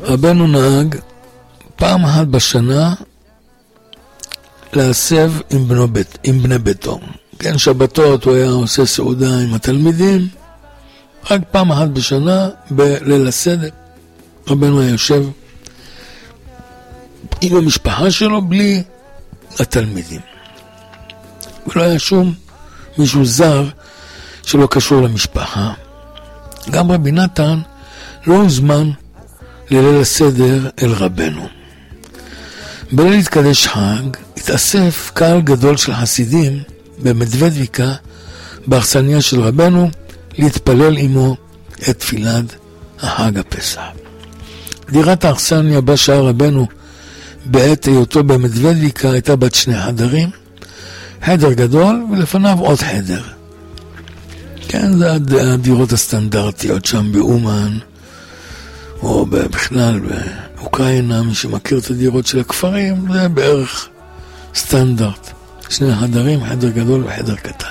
רבנו נהג פעם אחת בשנה להסב עם בני ביתו. כן, שבתות הוא היה עושה סעודה עם התלמידים, רק פעם אחת בשנה בליל הסדר. רבנו היה יושב עם המשפחה שלו בלי התלמידים. ולא היה שום מישהו זר שלא קשור למשפחה. גם רבי נתן לא הוזמן לליל הסדר אל רבנו. בליל התקדש חג התאסף קהל גדול של חסידים במדוודיקה באכסניה של רבנו להתפלל עמו את תפילת החג הפסח. דירת האכסניה בה שהה רבנו בעת היותו במדוודיקה הייתה בת 2 חדרים, חדר גדול ולפניו עוד חדר. כן, זה הדירות הסטנדרטיות שם באומן או בכלל באוקראינה. מי שמכיר את הדירות של הכפרים, זה בערך סטנדרט, 2 חדרים, חדר גדול וחדר קטן.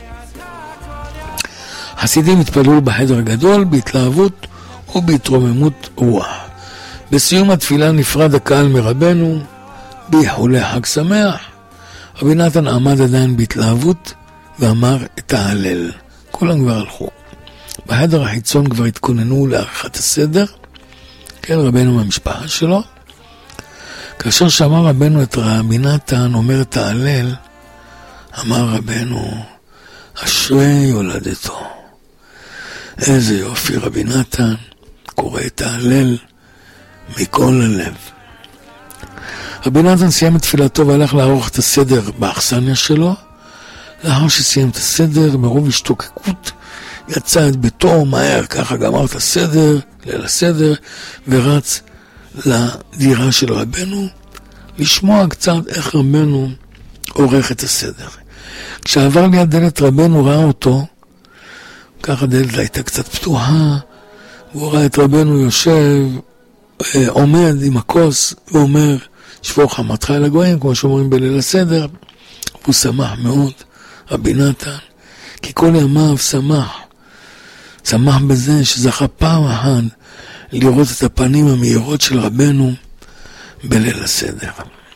חסידים התפללו בחדר הגדול בהתלהבות ובהתרוממות רוח. בסיום התפילה נפרד הקהל מרבנו באיחולי חג שמח. רבי נתן עמד עדיין בהתלהבות ואמר את ההלל. כולם כבר הלכו. בחדר החיצון כבר התכוננו לעריכת הסדר, כן, רבנו מהמשפחה שלו. כאשר שמע רבנו את רבי נתן אומר את ההלל, אמר רבנו, אשרי יולדתו. איזה יופי, רבי נתן קורא את ההלל מכל הלב. רבי נתן סיים את תפילתו והלך לערוך את הסדר באכסניה שלו. לאחר שסיים את הסדר, מרוב השתוקקות, יצא את ביתו מהר, ככה גמר את הסדר, ליל הסדר, ורץ לדירה של רבנו, לשמוע קצת איך רבנו עורך את הסדר. כשעבר ליד דלת רבנו ראה אותו, ככה דלת הייתה קצת פתוחה, והוא ראה את רבנו יושב, עומד עם הכוס, ואומר, שפוך חמתך אל הגויים, כמו שאומרים בליל הסדר. הוא שמח מאוד, רבי נתן, כי כל ימיו שמח בזה שזכה פעם אחת לראות את הפנים המהירות של רבנו בליל הסדר.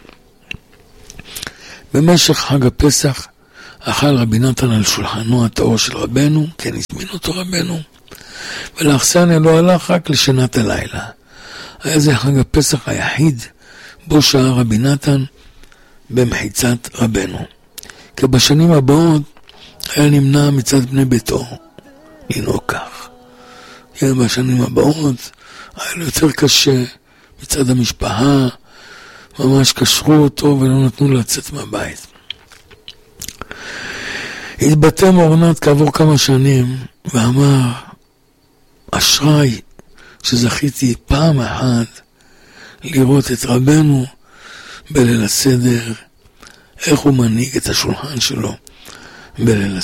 במשך חג הפסח אכל רבי נתן על שולחנו הטהור של רבנו, כן, הזמין אותו רבנו, ולאכסניה לא הלך רק לשנת הלילה. היה זה חג הפסח היחיד בו שהה רבי נתן במחיצת רבנו. כי בשנים הבאות היה נמנע מצד בני ביתו לנהוג כך. כן, בשנים הבאות היה לו יותר קשה מצד המשפחה, ממש קשרו אותו ולא נתנו לצאת מהבית. התבטא מורנת כעבור כמה שנים ואמר, אשרי שזכיתי פעם אחת לראות את רבנו בליל הסדר, איך הוא מנהיג את השולחן שלו בליל הסדר.